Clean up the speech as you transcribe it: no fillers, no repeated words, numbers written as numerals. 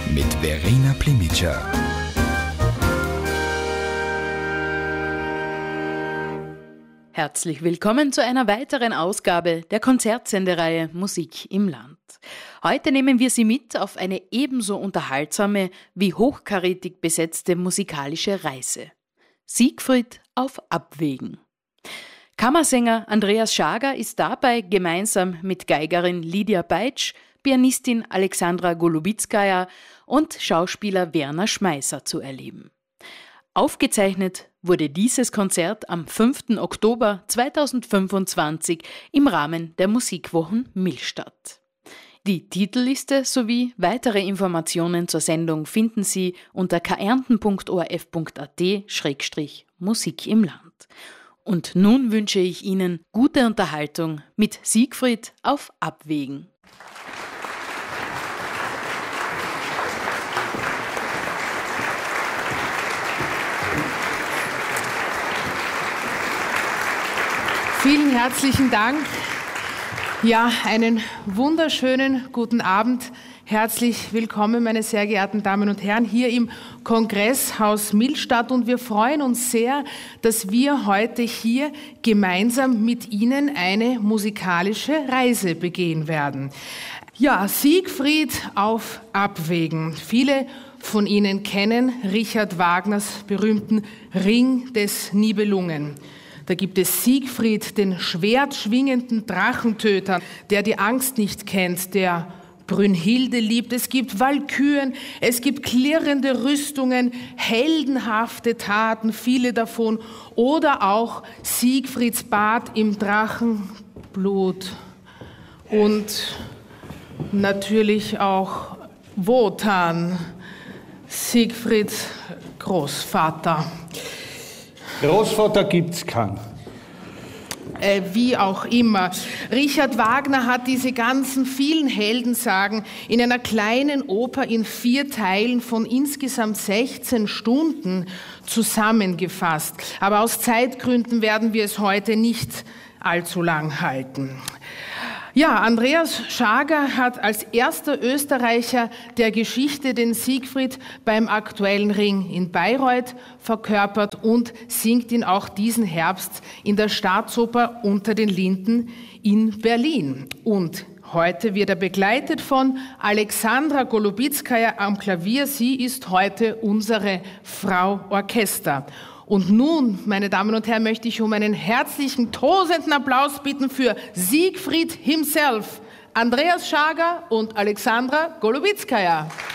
mit Verena Plimica. Herzlich willkommen zu einer weiteren Ausgabe der Konzertsendereihe Musik im Land. Heute nehmen wir Sie mit auf eine ebenso unterhaltsame wie hochkarätig besetzte musikalische Reise. Siegfried auf Abwägen. Kammersänger Andreas Schager ist dabei gemeinsam mit Geigerin Lydia Beitsch, Pianistin Alexandra Golubitskaja und Schauspieler Werner Schmeisser zu erleben. Aufgezeichnet wurde dieses Konzert am 5. Oktober 2025 im Rahmen der Musikwochen Millstatt. Die Titelliste sowie weitere Informationen zur Sendung finden Sie unter kärnten.orf.at/Musik im Land. Und nun wünsche ich Ihnen gute Unterhaltung mit Siegfried auf Abwägen. Vielen herzlichen Dank. Ja, einen wunderschönen guten Abend. Herzlich willkommen, meine sehr geehrten Damen und Herren, hier im Kongresshaus Millstatt. Und wir freuen uns sehr, dass wir heute hier gemeinsam mit Ihnen eine musikalische Reise begehen werden. Ja, Siegfried auf Abwägen. Viele von Ihnen kennen Richard Wagners berühmten Ring des Nibelungen. Da gibt es Siegfried, den schwertschwingenden Drachentöter, der die Angst nicht kennt, der Brünnhilde liebt. Es gibt Walküren, es gibt klirrende Rüstungen, heldenhafte Taten, viele davon. Oder auch Siegfrieds Bad im Drachenblut. Und natürlich auch Wotan, Siegfrieds Großvater. Großvater gibt's keinen. Wie auch immer. Richard Wagner hat diese ganzen vielen Heldensagen in einer kleinen Oper in 4 Teilen von insgesamt 16 Stunden zusammengefasst. Aber aus Zeitgründen werden wir es heute nicht allzu lang halten. Ja, Andreas Schager hat als erster Österreicher der Geschichte den Siegfried beim Aktuellen Ring in Bayreuth verkörpert und singt ihn auch diesen Herbst in der Staatsoper Unter den Linden in Berlin. Und heute wird er begleitet von Alexandra Golubitskaja am Klavier. Sie ist heute unsere Frau Orchester. Und nun, meine Damen und Herren, möchte ich um einen herzlichen, tosenden Applaus bitten für Siegfried himself, Andreas Schager und Alexandra Golubitskaja.